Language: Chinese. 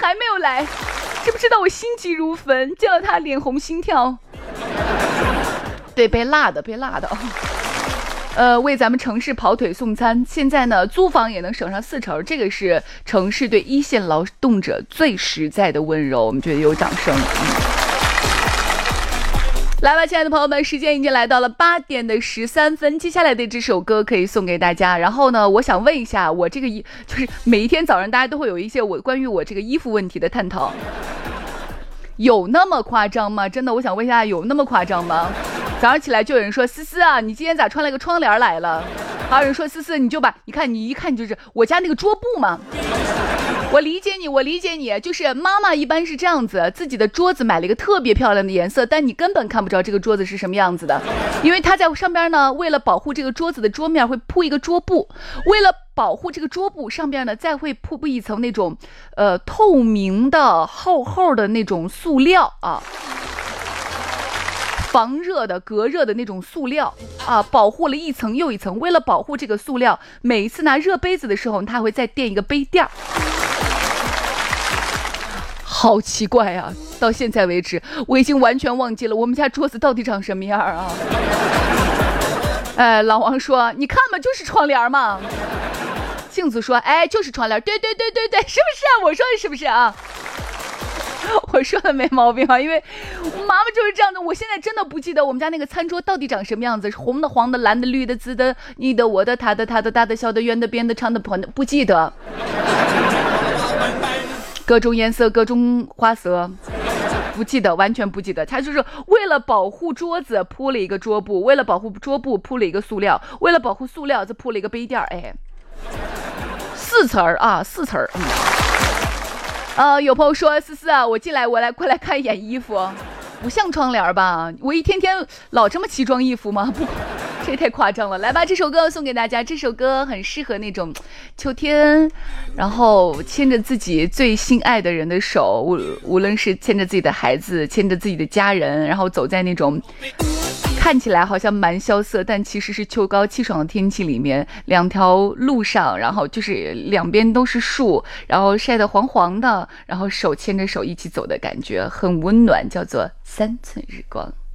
还没有来，知不知道我心急如焚，见了他脸红心跳。对，被辣的。为咱们城市跑腿送餐，现在呢租房也能省上40%，这个是城市对一线劳动者最实在的温柔，我们觉得有掌声。来吧，亲爱的朋友们，时间已经来到了8点13分，接下来的这首歌可以送给大家。然后呢，我想问一下，我这个就是每一天早上大家都会有一些关于我这个衣服问题的探讨，有那么夸张吗？真的，我想问一下，有那么夸张吗？早上起来就有人说思思啊，你今天咋穿了个窗帘来了？还有人说思思，你就把你一看就是我家那个桌布嘛。我理解你，就是妈妈一般是这样子，自己的桌子买了一个特别漂亮的颜色，但你根本看不着这个桌子是什么样子的，因为它在上边呢，为了保护这个桌子的桌面会铺一个桌布，为了保护这个桌布上边呢再会铺一层那种透明的厚的那种塑料啊，防热的隔热的那种塑料啊，保护了一层又一层。为了保护这个塑料，每一次拿热杯子的时候它会再垫一个杯垫。好奇怪啊，到现在为止我已经完全忘记了我们家桌子到底长什么样啊。老王说你看嘛，就是窗帘嘛。镜子说就是窗帘，对，是不是啊？我说的是不是啊？我说的没毛病啊，因为我妈妈就是这样的。我现在真的不记得我们家那个餐桌到底长什么样子，是红的、黄的、蓝的、绿的、紫的、你的、我的、他的、大的、小的、圆的、扁的、长的、宽的，不记得。各种颜色，各种花色，不记得，完全不记得。他就是为了保护桌子铺了一个桌布，为了保护桌布铺了一个塑料，为了保护塑料再铺了一个杯垫。4层啊，4层。有朋友说思思啊，我进来快来看一眼衣服，不像窗帘吧？我一天天老这么奇装异服吗？不，这太夸张了。来吧，这首歌送给大家，这首歌很适合那种秋天，然后牵着自己最心爱的人的手，无论是牵着自己的孩子，牵着自己的家人，然后走在那种看起来好像蛮萧瑟，但其实是秋高气爽的天气里面，两条路上，然后就是两边都是树，然后晒得黄黄的，然后手牵着手一起走的感觉很温暖，叫做3寸日光。